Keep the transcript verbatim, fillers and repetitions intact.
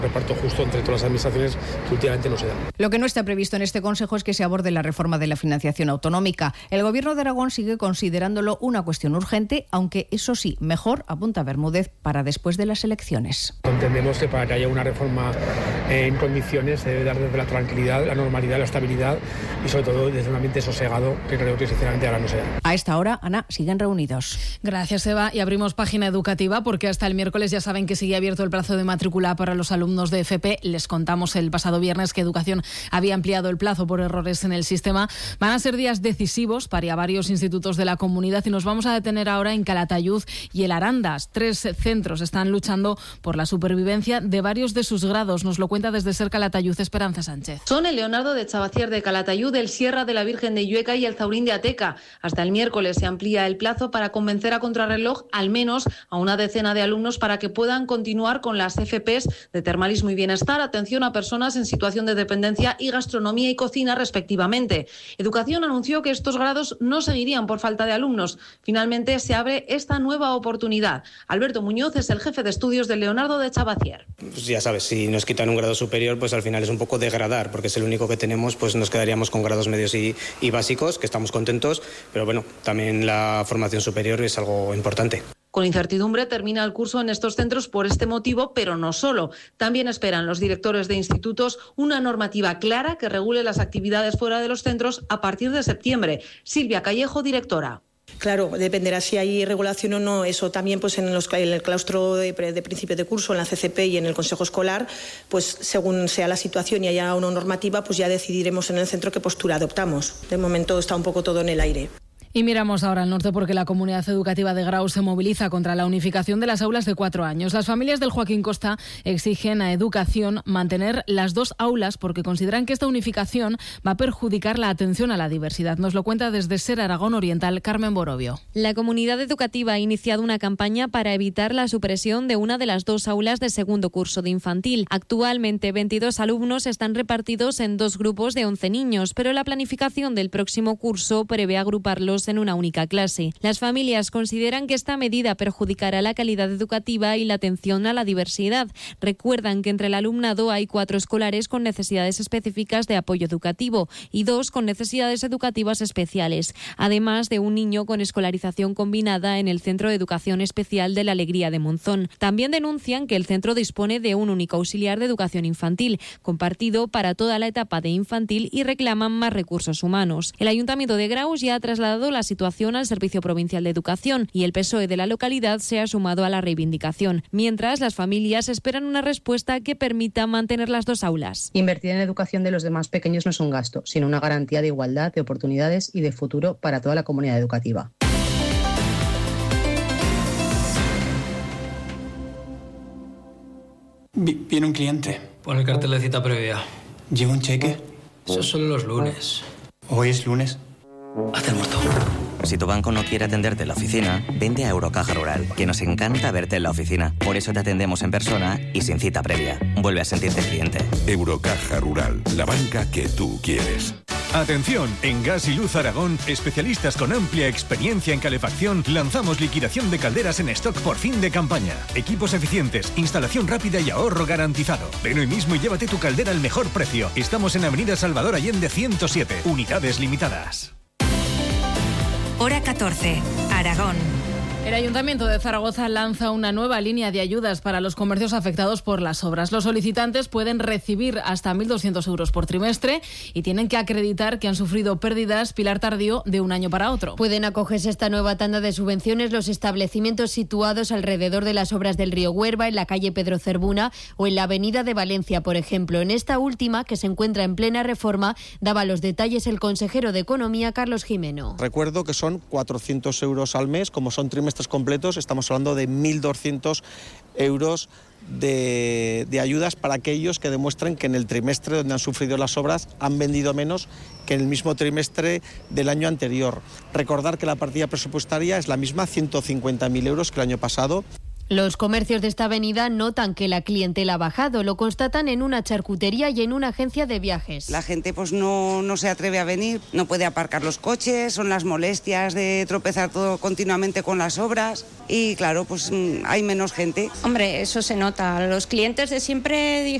Reparto justo entre todas las administraciones que últimamente no se da. Lo que no está previsto en este Consejo es que se aborde la reforma de la financiación autonómica. El Gobierno de Aragón sigue considerándolo una cuestión urgente, aunque eso sí, mejor, apunta Bermúdez, para después de las elecciones. Entendemos que para que haya una reforma en condiciones se debe dar desde la tranquilidad, la normalidad, la estabilidad y sobre todo desde un ambiente sosegado, que creo que sinceramente ahora no se da. A esta hora, Ana, siguen reunidos. Gracias, Eva. Y abrimos página educativa porque hasta el miércoles ya saben que sigue abierto el plazo de matrícula para los alumnos de F P. Les contamos el pasado viernes que Educación había ampliado el plazo por errores en el sistema. Van a ser días decisivos para varios institutos de la comunidad y nos vamos a detener ahora en Calatayud y el Arandas. Tres centros están luchando por la supervivencia de varios de sus grados. Nos lo cuenta desde Ser Calatayud Esperanza Sánchez. Son el Leonardo de Chavacier de Calatayud, el Sierra de la Virgen de Llueca y el Zaurín de Ateca. Hasta el miércoles se amplía el plazo para convencer a contrarreloj al menos a una decena de alumnos para que puedan continuar con las F Pes de termalismo y bienestar, atención a personas en situación de dependencia y gastronomía y cocina respectivamente. Educación anunció que estos grados no seguirían por falta de alumnos. Finalmente se abre esta nueva oportunidad. Alberto Muñoz es el jefe de estudios del Leonardo de Chavacier. Pues ya sabes, si nos quitan un grado superior, pues al final es un poco degradar, porque es el único que tenemos, pues nos quedaríamos con grados medios y, y básicos, que estamos contentos, pero bueno, también la formación superior es algo importante. Con incertidumbre termina el curso en estos centros por este motivo, pero no solo. También esperan los directores de institutos una normativa clara que regule las actividades fuera de los centros a partir de septiembre. Silvia Callejo, directora. Claro, dependerá si hay regulación o no. Eso también, pues en, los, en el claustro de, de principio de curso, en la C C P y en el Consejo Escolar, pues según sea la situación y haya una normativa, pues ya decidiremos en el centro qué postura adoptamos. De momento está un poco todo en el aire. Y miramos ahora al norte porque la comunidad educativa de Grau se moviliza contra la unificación de las aulas de cuatro años. Las familias del Joaquín Costa exigen a Educación mantener las dos aulas porque consideran que esta unificación va a perjudicar la atención a la diversidad. Nos lo cuenta desde Ser Aragón Oriental Carmen Borovio. La comunidad educativa ha iniciado una campaña para evitar la supresión de una de las dos aulas de segundo curso de infantil. Actualmente veintidós alumnos están repartidos en dos grupos de once niños, pero la planificación del próximo curso prevé agruparlos en una única clase. Las familias consideran que esta medida perjudicará la calidad educativa y la atención a la diversidad. Recuerdan que entre el alumnado hay cuatro escolares con necesidades específicas de apoyo educativo y dos con necesidades educativas especiales, además de un niño con escolarización combinada en el Centro de Educación Especial de la Alegría de Monzón. También denuncian que el centro dispone de un único auxiliar de educación infantil, compartido para toda la etapa de infantil, y reclaman más recursos humanos. El Ayuntamiento de Graus ya ha trasladado la situación al Servicio Provincial de Educación y el P S O E de la localidad se ha sumado a la reivindicación, mientras las familias esperan una respuesta que permita mantener las dos aulas. Invertir en la educación de los demás pequeños no es un gasto, sino una garantía de igualdad, de oportunidades y de futuro para toda la comunidad educativa. Viene un cliente. Pon el cartel de cita previa. ¿Lleva un cheque? Eso solo los lunes. ¿Hoy es lunes? Haz el muerto. Si tu banco no quiere atenderte en la oficina, vente a Eurocaja Rural, que nos encanta verte en la oficina. Por eso te atendemos en persona y sin cita previa. Vuelve a sentirte cliente. Eurocaja Rural, la banca que tú quieres. Atención, en Gas y Luz Aragón, especialistas con amplia experiencia en calefacción, lanzamos liquidación de calderas en stock por fin de campaña. Equipos eficientes, instalación rápida y ahorro garantizado. Ven hoy mismo y llévate tu caldera al mejor precio. Estamos en Avenida Salvador Allende ciento siete, unidades limitadas. Hora catorce, Aragón. El Ayuntamiento de Zaragoza lanza una nueva línea de ayudas para los comercios afectados por las obras. Los solicitantes pueden recibir hasta mil doscientos euros por trimestre y tienen que acreditar que han sufrido pérdidas, Pilar Tardío, de un año para otro. Pueden acogerse a esta nueva tanda de subvenciones los establecimientos situados alrededor de las obras del río Huerva, en la calle Pedro Cervuna o en la avenida de Valencia, por ejemplo. En esta última, que se encuentra en plena reforma, daba los detalles el consejero de Economía, Carlos Jimeno. Recuerdo que son cuatrocientos euros al mes, como son trimestres completos, estamos hablando de mil doscientos euros de, de ayudas para aquellos que demuestren que en el trimestre donde han sufrido las obras han vendido menos que en el mismo trimestre del año anterior. Recordar que la partida presupuestaria es la misma, ciento cincuenta mil euros que el año pasado. Los comercios de esta avenida notan que la clientela ha bajado, lo constatan en una charcutería y en una agencia de viajes. La gente pues no, no se atreve a venir, no puede aparcar los coches, son las molestias de tropezar todo continuamente con las obras y claro, pues hay menos gente. Hombre, eso se nota. Los clientes de siempre